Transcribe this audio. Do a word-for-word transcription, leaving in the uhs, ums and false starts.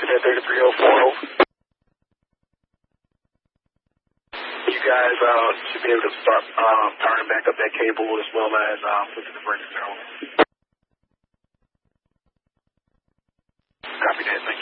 Internet thirty-three oh four. You guys uh, should be able to start um, powering back up that cable as well as um, pushing the brakes down. Copy that.